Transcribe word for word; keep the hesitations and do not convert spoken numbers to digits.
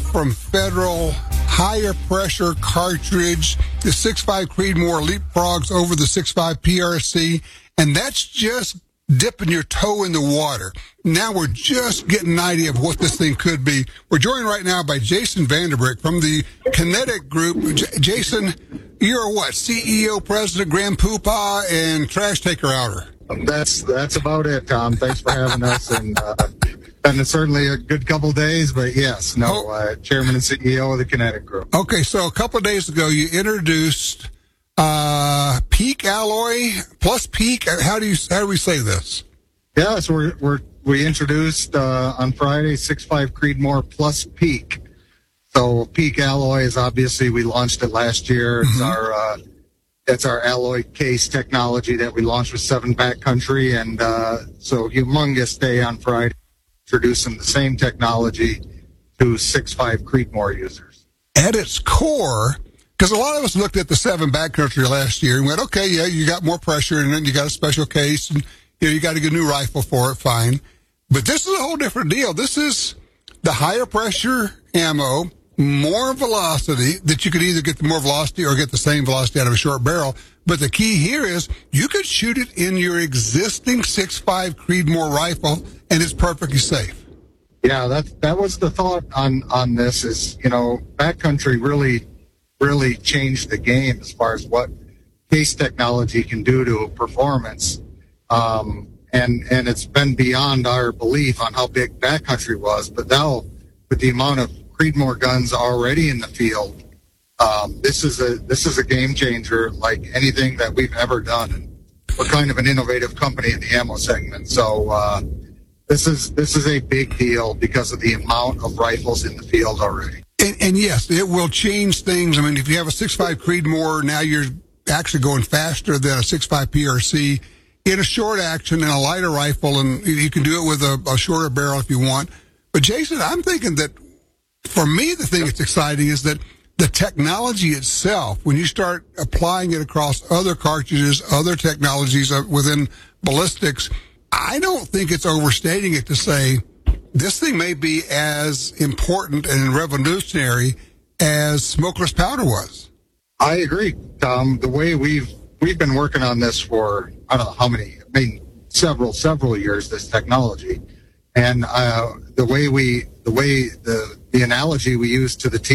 from Federal, higher pressure cartridge. The six five Creedmoor leapfrogs over the six five P R C, and that's just dipping your toe in the water. Now we're just getting an idea of what this thing could be. We're joined right now by Jason Vanderbrick from the Kinetic Group. J- Jason, you're what? C E O, President, Grand Poopah, and Trash Taker Outer. That's that's about it, Tom. Thanks for having us, and uh, and it's certainly a good couple days. But yes, no, uh, Chairman and C E O of the Kinetic Group. Okay, so a couple of days ago, you introduced uh, Peak Alloy plus Peak. How do you how do we say this? Yeah, so we're, we're we introduced uh, on Friday six five Creedmoor plus Peak. So Peak Alloy is obviously we launched it last year. It's mm-hmm. our uh, That's our alloy case technology that we launched with Seven Backcountry, and uh, so humongous day on Friday, introducing the same technology to six five Creedmoor users. At its core, because a lot of us looked at the Seven Backcountry last year and went, okay, yeah, you got more pressure, and then you got a special case, and you know, you got a good new rifle for it, fine. But this is a whole different deal. This is the higher pressure ammo, more velocity, that you could either get the more velocity or get the same velocity out of a short barrel. But the key here is you could shoot it in your existing six five Creedmoor rifle, and it's perfectly safe. Yeah, that that was the thought on, on this is, you know, Backcountry really, really changed the game as far as what case technology can do to performance. Um, and, and it's been beyond our belief on how big Backcountry was. But now, with the amount of Creedmoor guns already in the field, um, this is a this is a game changer like anything that we've ever done. And we're kind of an innovative company in the ammo segment, so uh, this is this is a big deal because of the amount of rifles in the field already. And, and yes, it will change things. I mean, if you have a six five Creedmoor, now you're actually going faster than a six five P R C in a short action and a lighter rifle, and you can do it with a, a shorter barrel if you want. But Jason, I'm thinking that for me, the thing that's exciting is that the technology itself, when you start applying it across other cartridges, other technologies within ballistics, I don't think it's overstating it to say this thing may be as important and revolutionary as smokeless powder was. I agree, Tom. The way we've we've been working on this for, I don't know how many, I mean, several, several years, this technology. And uh, the way we, the way the, the analogy we use to the team